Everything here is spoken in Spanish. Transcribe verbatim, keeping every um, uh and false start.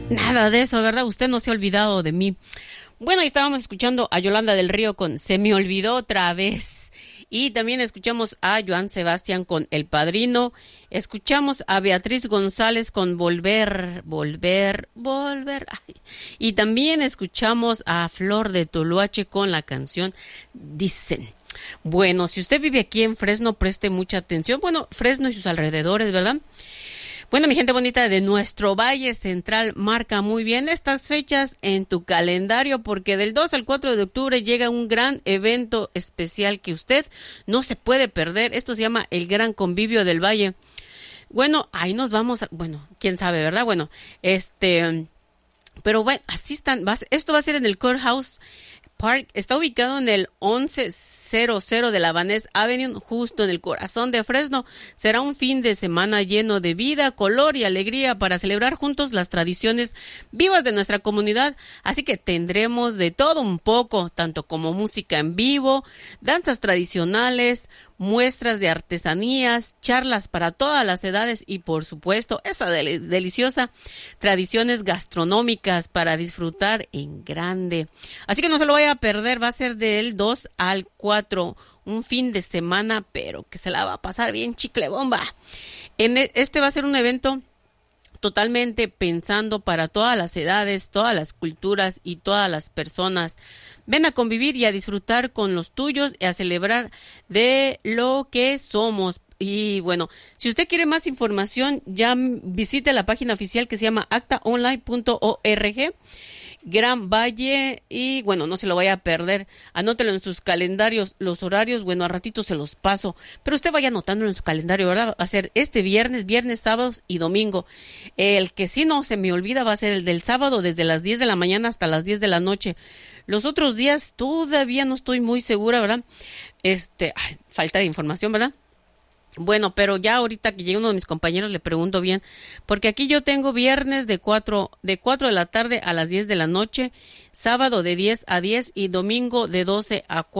Nada de eso, ¿verdad? Usted no se ha olvidado de mí. Bueno, y estábamos escuchando a Yolanda del Río con Se me olvidó otra vez. Y también escuchamos a Joan Sebastián con El Padrino. Escuchamos a Beatriz González con Volver, Volver, Volver. Ay. Y también escuchamos a Flor de Toloache con la canción Dicen. Bueno, si usted vive aquí en Fresno, preste mucha atención. Bueno, Fresno y sus alrededores, ¿verdad? Bueno, mi gente bonita de nuestro Valle Central, marca muy bien estas fechas en tu calendario porque del dos al cuatro de octubre llega un gran evento especial que usted no se puede perder. Esto se llama el Gran Convivio del Valle. Bueno, ahí nos vamos, a, bueno, quién sabe, ¿verdad? Bueno, este, pero bueno, así están, va, esto va a ser en el Courthouse Park, está ubicado en el once cero cero de la Vaness Avenue, justo en el corazón de Fresno. Será un fin de semana lleno de vida, color y alegría para celebrar juntos las tradiciones vivas de nuestra comunidad. Así que tendremos de todo un poco, tanto como música en vivo, danzas tradicionales, muestras de artesanías, charlas para todas las edades y, por supuesto, esa del- deliciosa tradiciones gastronómicas para disfrutar en grande. Así que no se lo vaya a perder, va a ser del dos al cuatro, un fin de semana, pero que se la va a pasar bien chicle bomba. En e- este va a ser un evento totalmente pensando para todas las edades, todas las culturas y todas las personas. Ven a convivir y a disfrutar con los tuyos y a celebrar de lo que somos. Y bueno, si usted quiere más información, ya visite la página oficial que se llama acta online punto org. Gran Valle, y bueno, no se lo vaya a perder, anótelo en sus calendarios, los horarios, bueno, a ratito se los paso, pero usted vaya anotándolo en su calendario, ¿verdad? Va a ser este viernes, viernes, sábados y domingo. El que sí no se me olvida va a ser el del sábado desde las diez de la mañana hasta las diez de la noche. Los otros días todavía no estoy muy segura, ¿verdad? Este, ay, falta de información, ¿verdad? Bueno, pero ya ahorita que llegue uno de mis compañeros le pregunto bien, porque aquí yo tengo viernes de cuatro de cuatro de la tarde a las diez de la noche, sábado de diez a diez y domingo de doce a cuatro.